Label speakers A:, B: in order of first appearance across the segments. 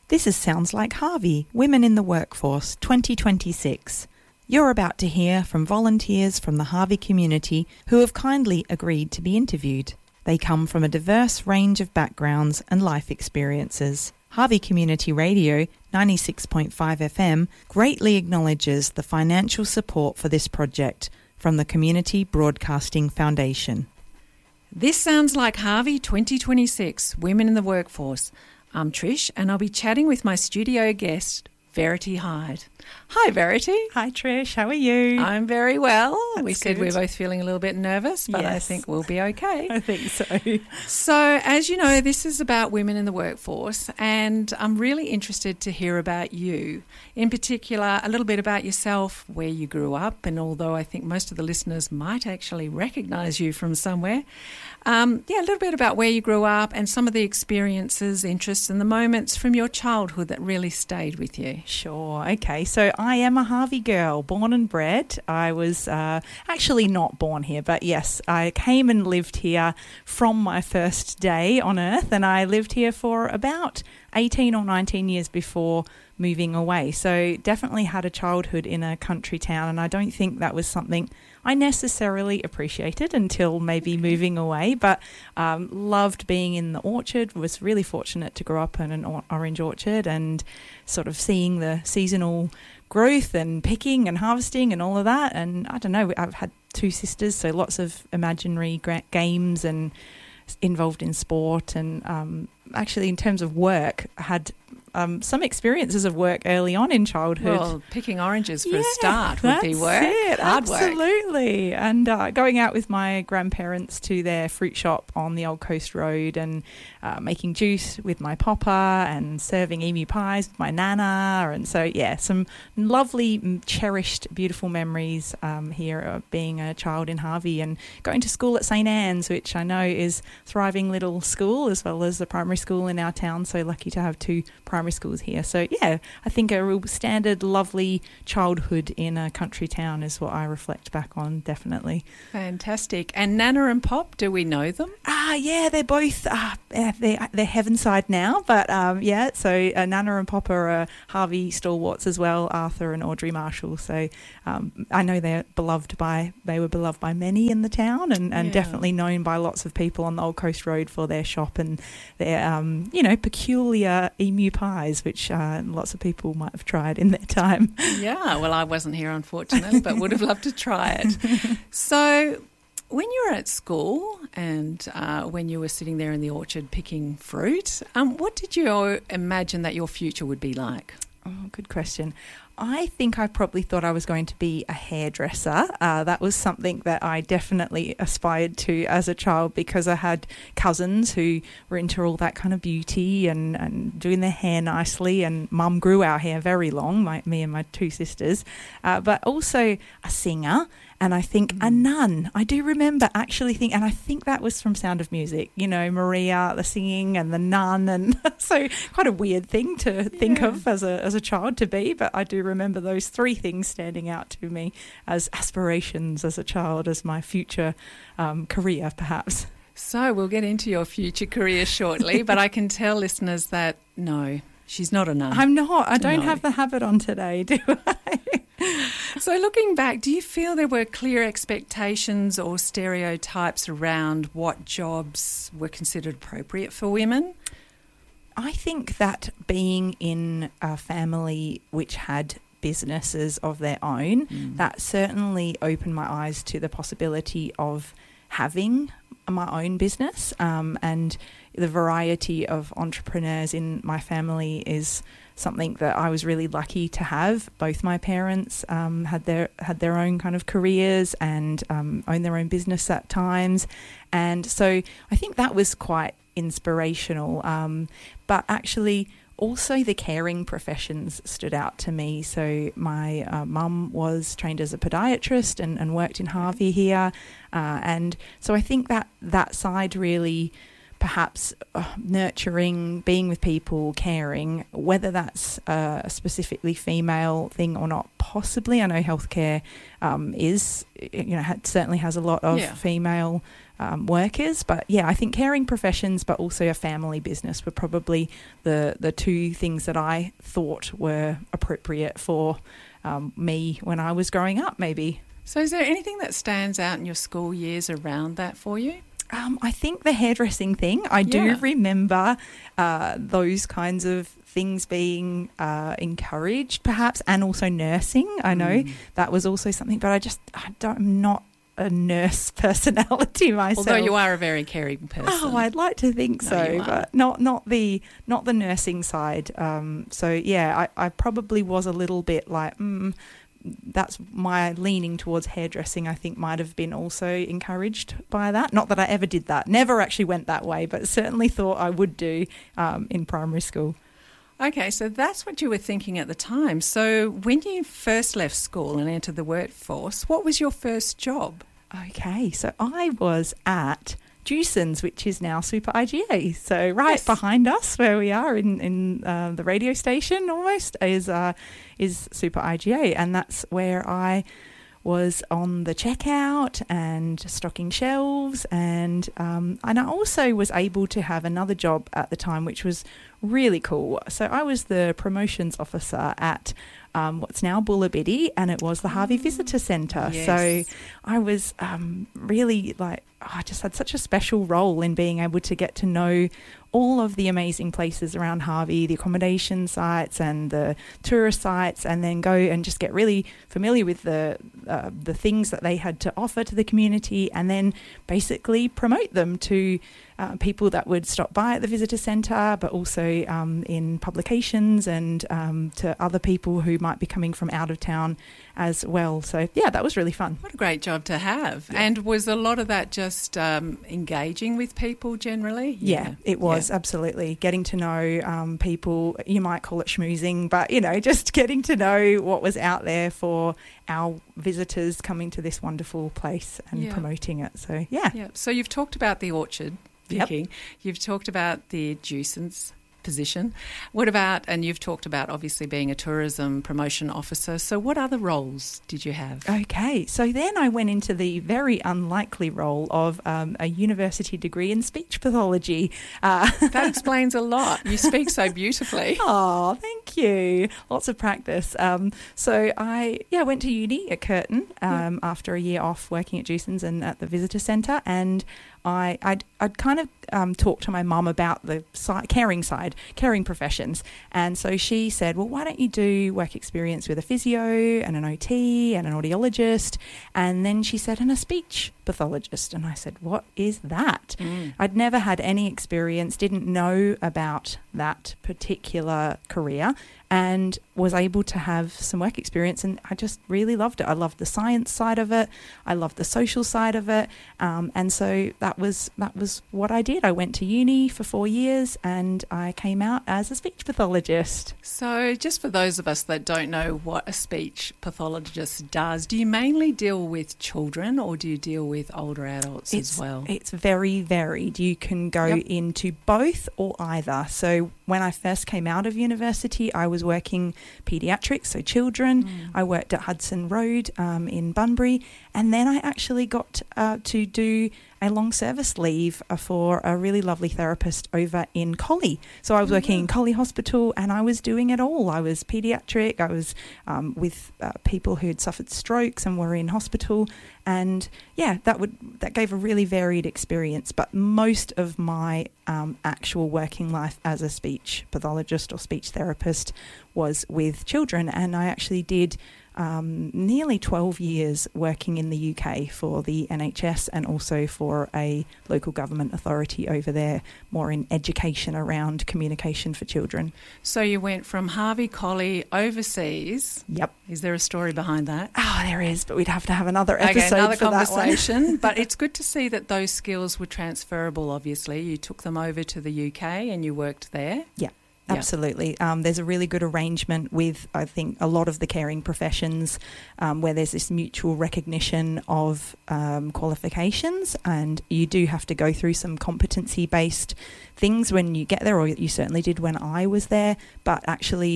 A: This is Sounds Like Harvey, Women in the Workforce 2026. You're about to hear from volunteers from the Harvey community who have kindly agreed to be interviewed. They come from a diverse range of backgrounds and life experiences. Harvey Community Radio 96.5 FM greatly acknowledges the financial support for this project from the Community Broadcasting Foundation.
B: This Sounds Like Harvey 2026, Women in the Workforce. I'm Trish and I'll be chatting with my studio guest, Verity Hyde. Hi, Verity.
A: Hi, Trish. How are you?
B: I'm very well.
A: That's
B: we said
A: good.
B: we're both feeling a little bit nervous, but I think we'll be okay.
A: I think so.
B: So, as you know, this is about women in the workforce, and I'm really interested to hear about you. In particular, a little bit about yourself, where you grew up, and although I think most of the listeners might actually recognise you from somewhere, a little bit about where you grew up and some of the experiences, interests and the moments from your childhood that really stayed with you.
A: Sure. Okay. So I am a Harvey girl, born and bred. I was actually not born here, but yes, I came and lived here from my first day on earth, and I lived here for about 18 or 19 years before moving away. So definitely had a childhood in a country town, and I don't think that was something I necessarily appreciated until maybe moving away, but loved being in the orchard, was really fortunate to grow up in an orange orchard and sort of seeing the seasonal growth and picking and harvesting and all of that. And I don't know, I've had two sisters, so lots of imaginary games and involved in sport. And actually in terms of work, I had some experiences of work early on in childhood.
B: Well, picking oranges for a start would be work. Hard work.
A: Absolutely. And going out with my grandparents to their fruit shop on the Old Coast Road and making juice with my papa and serving emu pies with my nana. And so, some lovely, cherished, beautiful memories here of being a child in Harvey and going to school at St. Anne's, which I know is a thriving little school as well as the primary school in our town. So lucky to have two primary schools here. So I think a real standard lovely childhood in a country town is what I reflect back on, definitely.
B: Fantastic. And Nana and Pop, do we know them?
A: They're both they're Heavenside now, but so Nana and Pop are Harvey stalwarts as well, Arthur and Audrey Marshall. So I know they were beloved by many in the town and definitely known by lots of people on the Old Coast Road for their shop and their peculiar emu pies, which lots of people might have tried in their time.
B: Yeah, well, I wasn't here, unfortunately, but would have loved to try it. So when you were at school and when you were sitting there in the orchard picking fruit, what did you imagine that your future would be like?
A: Oh, good question. I think I probably thought I was going to be a hairdresser. That was something that I definitely aspired to as a child because I had cousins who were into all that kind of beauty and doing their hair nicely, and Mum grew our hair very long, me and my two sisters, but also a singer. And I think a nun. I do remember actually and I think that was from Sound of Music, Maria, the singing and the nun. And so quite a weird thing to think of as a child to be. But I do remember those three things standing out to me as aspirations as a child, as my future career, perhaps.
B: So we'll get into your future career shortly, but I can tell listeners that no, she's not a nun.
A: I'm not. I don't have the habit on today, do I?
B: So looking back, do you feel there were clear expectations or stereotypes around what jobs were considered appropriate for women?
A: I think that being in a family which had businesses of their own, that certainly opened my eyes to the possibility of having my own business, and the variety of entrepreneurs in my family is something that I was really lucky to have. Both my parents had their own kind of careers and owned their own business at times, and so I think that was quite inspirational. But actually, also the caring professions stood out to me. So my mum was trained as a podiatrist and worked in Harvey here, and so I think that side really. Perhaps nurturing, being with people, caring, whether that's a specifically female thing or not, possibly. I know healthcare certainly has a lot of female workers. But yeah, I think caring professions, but also a family business were probably the two things that I thought were appropriate for me when I was growing up, maybe.
B: So is there anything that stands out in your school years around that for you?
A: I think the hairdressing thing, I do remember those kinds of things being encouraged perhaps, and also nursing. I know that was also something, but I'm not a nurse personality myself.
B: Although you are a very caring person.
A: Oh, I'd like to think so, but not the nursing side. So yeah, I probably was a little bit like, that's my leaning towards hairdressing. I think might have been also encouraged by that. Not that I ever did that. Never actually went that way, but certainly thought I would do in primary school.
B: Okay, so that's what you were thinking at the time. So when you first left school and entered the workforce, what was your first job?
A: Okay, so I was at Jewson's, which is now Super IGA. So behind us, where we are in the radio station almost, is Super IGA, and that's where I was on the checkout and stocking shelves, and I also was able to have another job at the time, which was really cool. So I was the promotions officer at what's now Bullabiddy, and it was the Harvey Visitor Centre.
B: Yes.
A: So I was really I just had such a special role in being able to get to know all of the amazing places around Harvey, the accommodation sites and the tourist sites, and then go and just get really familiar with the things that they had to offer to the community, and then basically promote them to people that would stop by at the visitor centre, but also in publications and to other people who might be coming from out of town as well. So yeah, that was really fun.
B: What a great job to have. Yeah. And was a lot of that just engaging with people generally?
A: Yeah, it was, absolutely. Getting to know people, you might call it schmoozing, but, just getting to know what was out there for our visitors coming to this wonderful place and promoting it. So, yeah.
B: So you've talked about the orchard picking.
A: Yep.
B: You've talked about the Jewson's position. What about, and you've talked about obviously being a tourism promotion officer, so what other roles did you have?
A: Okay, so then I went into the very unlikely role of a university degree in speech pathology.
B: That explains a lot. You speak so beautifully.
A: Oh, thank you. Lots of practice. So I went to uni at Curtin after a year off working at Jewson's and at the visitor centre, and I'd kind of talked to my mum about the caring professions, and so she said, well, why don't you do work experience with a physio and an OT and an audiologist? And then she said, and a speech pathologist. And I said, what is that? I'd never had any experience, didn't know about that particular career, and was able to have some work experience, and I just really loved it. I loved the science side of it. I loved the social side of it, and so that was what I did. I went to uni for 4 years, and I came out as a speech pathologist.
B: So just for those of us that don't know what a speech pathologist does, do you mainly deal with children or do you deal with older adults as well? It's
A: very varied. You can go into both or either. So when I first came out of university, I was working paediatrics, so children. I worked at Hudson Road in Bunbury, and then I actually got to do a long service leave for a really lovely therapist over in Collie. So I was working in Collie Hospital, and I was doing it all. I was paediatric, I was with people who'd suffered strokes and were in hospital, and that gave a really varied experience. But most of my actual working life as a speech pathologist or speech therapist was with children, and I actually did nearly 12 years working in the UK for the NHS and also for a local government authority over there, more in education around communication for children.
B: So you went from Harvey Collie overseas.
A: Yep.
B: Is there a story behind that?
A: Oh, there is, but we'd have to have another episode
B: another
A: for
B: conversation.
A: That one.
B: But it's good to see that those skills were transferable, obviously. You took them over to the UK and you worked there.
A: Yeah. Absolutely. There's a really good arrangement with, I think, a lot of the caring professions where there's this mutual recognition of qualifications, and you do have to go through some competency-based things when you get there, or you certainly did when I was there, but actually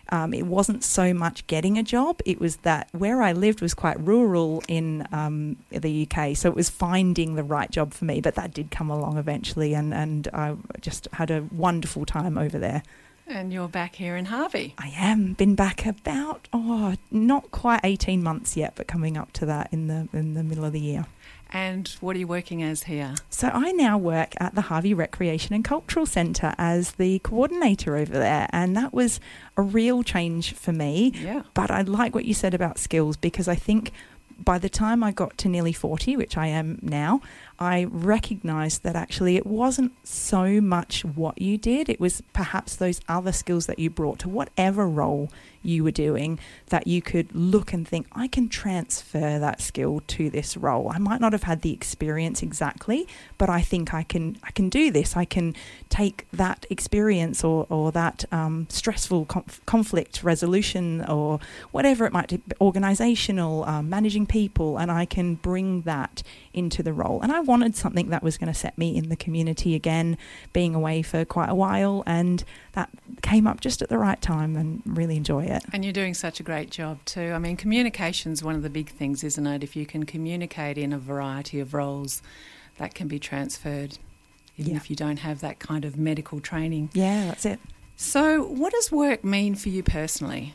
A: it wasn't so much getting a job. It was that where I lived was quite rural in the UK, so it was finding the right job for me. But that did come along eventually, and I just had a wonderful time over there.
B: And you're back here in Harvey.
A: I am. Been back about, not quite 18 months yet, but coming up to that in the middle of the year.
B: And what are you working as here?
A: So I now work at the Harvey Recreation and Cultural Centre as the coordinator over there, and that was a real change for me.
B: Yeah.
A: But I like what you said about skills, because I think by the time I got to nearly 40, which I am now, I recognised that actually it wasn't so much what you did. It was perhaps those other skills that you brought to whatever role you were doing that you could look and think, I can transfer that skill to this role. I might not have had the experience exactly, but I think I can do this. I can take that experience or that stressful conflict resolution or whatever it might be, organisational, managing people, and I can bring that into the role. And I wanted something that was going to set me in the community again, being away for quite a while, and that came up just at the right time, and really enjoy it.
B: And you're doing such a great job too. I mean, communication's one of the big things, isn't it? If you can communicate in a variety of roles, that can be transferred, even if you don't have that kind of medical training.
A: Yeah, that's it.
B: So what does work mean for you personally?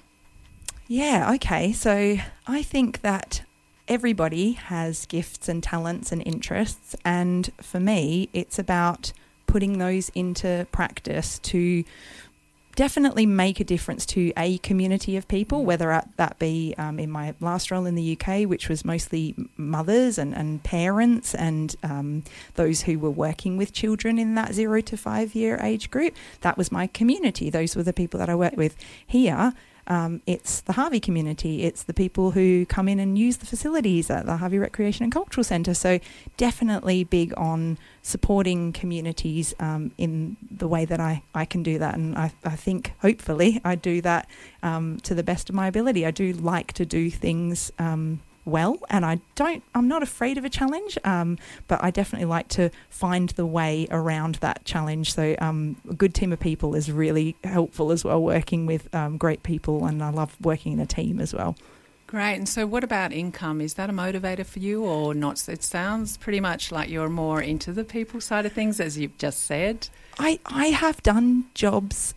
A: Yeah, okay. So I think that everybody has gifts and talents and interests, and for me, it's about putting those into practice to definitely make a difference to a community of people, whether that be in my last role in the UK, which was mostly mothers and parents and those who were working with children in that 0 to 5 year age group. That was my community. Those were the people that I worked with. Here, it's the Harvey community. It's the people who come in and use the facilities at the Harvey Recreation and Cultural Centre. So definitely big on supporting communities in the way that I can do that. And I think hopefully I do that to the best of my ability. I do like to do things well, and I'm not afraid of a challenge, but I definitely like to find the way around that challenge. So a good team of people is really helpful as well, working with great people, and I love working in a team as well.
B: Great. And so what about income? Is that a motivator for you or not? It sounds pretty much like you're more into the people side of things, as you've just said.
A: I have done jobs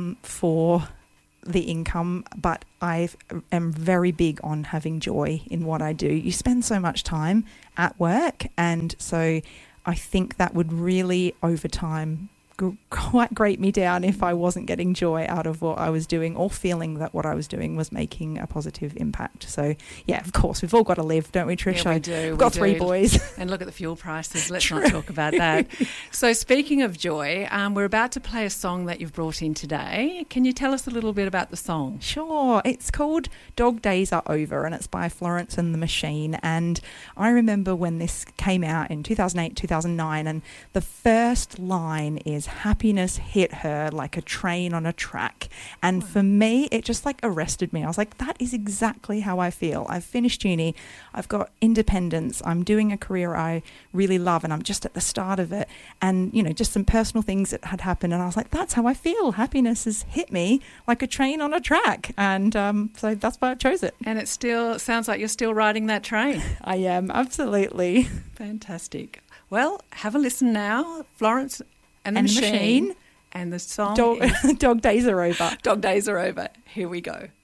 A: for the income, but I am very big on having joy in what I do. You spend so much time at work, and so I think that would really, over time, quite grate me down if I wasn't getting joy out of what I was doing, or feeling that what I was doing was making a positive impact. So, yeah, of course, we've all got to live, don't we, Trish?
B: Yeah, we do.
A: We've got 3 boys.
B: And look at the fuel prices. Let's not talk about that. So speaking of joy, we're about to play a song that you've brought in today. Can you tell us a little bit about the song?
A: Sure. It's called Dog Days Are Over, and it's by Florence and the Machine. And I remember when this came out in 2008, 2009, and the first line is, happiness hit her like a train on a track. And for me, it just like arrested me. I was like, that is exactly how I feel. I've finished uni. I've got independence. I'm doing a career I really love, and I'm just at the start of it. And, you know, just some personal things that had happened. And I was like, that's how I feel. Happiness has hit me like a train on a track. And so that's why I chose it.
B: And it still sounds like you're still riding that train.
A: I am, absolutely.
B: Fantastic. Well, have a listen now. Florence and the Machine. And the song
A: Dog Days Are Over.
B: Dog Days Are Over. Here we go.